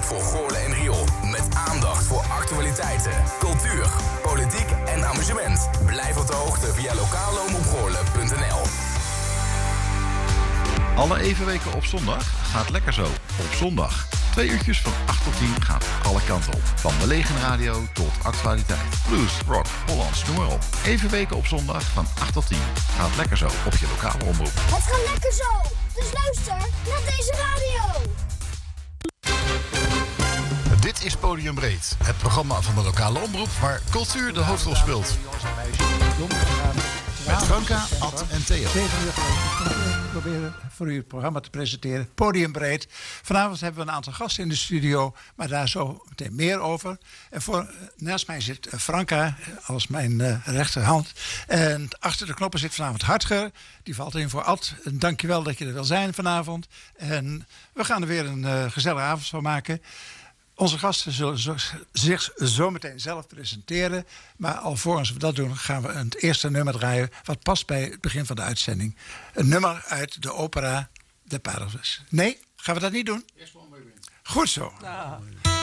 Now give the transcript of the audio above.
voor Goorlen en Riool. Met aandacht voor actualiteiten, cultuur, politiek en amusement. Blijf op de hoogte via lokaalomroepgoorlen.nl. Alle evenweken op zondag gaat lekker zo. Op zondag. 2 uurtjes van 8 tot 10 gaan alle kanten op. Van belegen radio tot actualiteit. Blues, rock, Hollands, noem maar op. Evenweken op zondag van 8 tot 10 gaat lekker zo op je lokale omroep. Het gaat lekker zo. Dus luister naar deze radio. Dit is Podium Breed. Het programma van de lokale omroep waar cultuur de hoofdrol speelt. Met Franka, Ad en Theo. 7 uur proberen voor u het programma te presenteren. Podium Breed. Vanavond hebben we een aantal gasten in de studio, maar daar zo meteen meer over. En naast mij zit Franka, als mijn rechterhand. En achter de knoppen zit vanavond Hartger. Die valt in voor Ad. Dankjewel dat je er wil zijn vanavond. En we gaan er weer een gezellige avond van maken. Onze gasten zullen zich zo meteen zelf presenteren. Maar alvorens we dat doen, gaan we het eerste nummer draaien wat past bij het begin van de uitzending. Een nummer uit de opera De Parelvis. Nee, gaan we dat niet doen? Goed zo. Ja.